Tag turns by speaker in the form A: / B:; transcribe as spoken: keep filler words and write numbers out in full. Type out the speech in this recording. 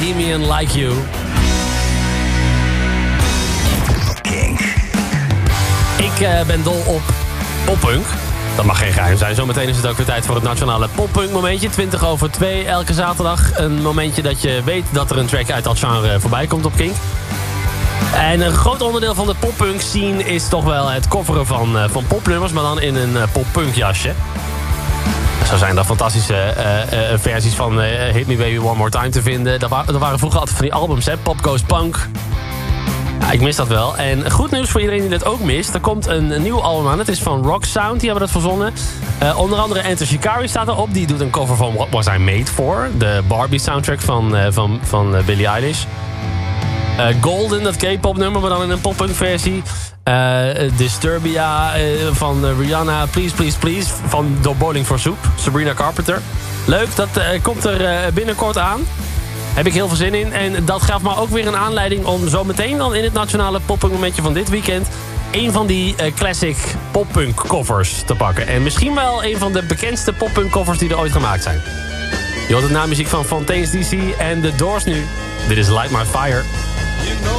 A: Bohemian Like You.
B: Kink.
A: Ik uh, ben dol op poppunk. Dat mag geen geheim zijn. Zometeen is het ook weer tijd voor het nationale poppunk momentje. twintig over twee elke zaterdag. Een momentje dat je weet dat er een track uit dat genre voorbij komt op Kink. En een groot onderdeel van de poppunk scene is toch wel het coveren van, uh, van popnummers, maar dan in een uh, poppunk jasje. Zo zijn er fantastische uh, uh, versies van uh, Hit Me Baby One More Time te vinden. Er, wa- er waren vroeger altijd van die albums, hè? Pop Goes Punk. Ja, ik mis dat wel. En goed nieuws voor iedereen die dat ook mist. Er komt een, een nieuw album aan. Het is van Rock Sound, die hebben dat verzonnen. Uh, onder andere Enter Shikari staat erop. Die doet een cover van What Was I Made For? De Barbie soundtrack van, uh, van, van uh, Billie Eilish. Uh, Golden, dat K-pop nummer, maar dan in een pop-punk versie. Uh, Disturbia uh, van uh, Rihanna, Please Please Please van door Bowling for Soup, Sabrina Carpenter. Leuk, dat uh, komt er uh, binnenkort aan. Heb ik heel veel zin in. En dat gaf me ook weer een aanleiding om zo meteen dan in het nationale poppunk momentje van dit weekend een van die uh, classic poppunk covers te pakken. En misschien wel een van de bekendste poppunk covers die er ooit gemaakt zijn. Je hoort het na muziek van Fontaine's D C en The Doors nu. Dit is Light My Fire.